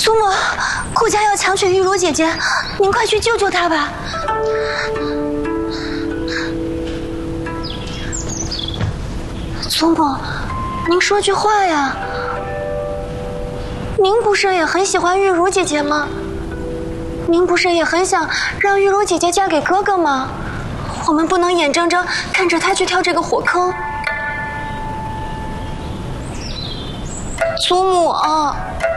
祖母，顾家要强娶玉茹姐姐，您快去救救她吧。祖母，您说句话呀！您不是也很喜欢玉茹姐姐吗？您不是也很想让玉茹姐姐嫁给哥哥吗？我们不能眼睁睁看着她去跳这个火坑。祖母啊！